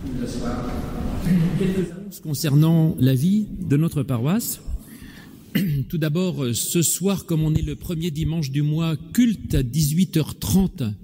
Quelques annonces concernant la vie de notre paroisse. Tout d'abord, ce soir, comme on est le premier dimanche du mois, culte à 18h30,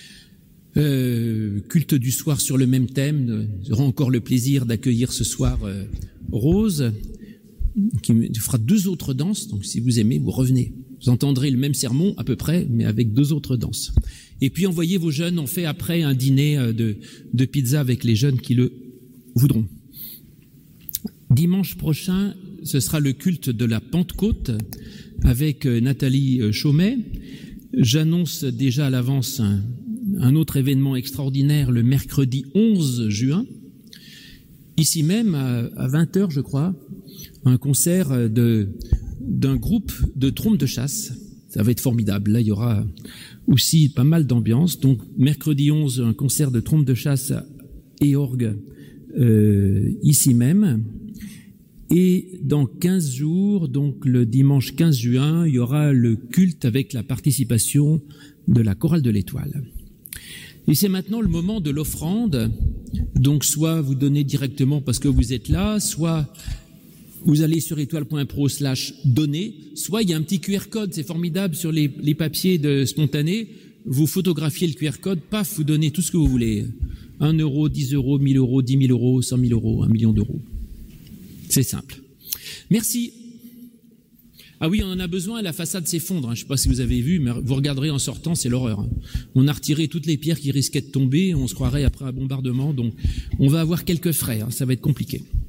culte du soir sur le même thème. J'aurai encore le plaisir d'accueillir ce soir Rose, qui fera 2 autres danses, donc si vous aimez, vous revenez. Vous entendrez le même sermon à peu près, mais avec 2 autres danses. Et puis envoyez vos jeunes, on fait après un dîner de pizza avec les jeunes qui le voudront. Dimanche prochain, ce sera le culte de la Pentecôte avec Nathalie Chaumet. J'annonce déjà à l'avance un autre événement extraordinaire le mercredi 11 juin, ici même à 20h je crois, un concert d'un groupe de trompes de chasse. Ça va être formidable. Là, il y aura aussi pas mal d'ambiance. Donc, mercredi 11, un concert de trompes de chasse et orgue ici même. Et dans 15 jours, donc le dimanche 15 juin, il y aura le culte avec la participation de la chorale de l'Étoile. Et c'est maintenant le moment de l'offrande. Donc, soit vous donnez directement parce que vous êtes là, soit vous allez sur étoile.pro/donner, soit il y a un petit QR code, c'est formidable, sur les papiers de spontané, vous photographiez le QR code, paf, vous donnez tout ce que vous voulez. 1 euro, 10 euros, 1000 euros, 10 000 euros, 100 000 euros, 1 million d'euros. C'est simple. Merci. Ah oui, on en a besoin, la façade s'effondre. Je ne sais pas si vous avez vu, mais vous regarderez en sortant, c'est l'horreur. On a retiré toutes les pierres qui risquaient de tomber, on se croirait après un bombardement, donc on va avoir quelques frais, ça va être compliqué.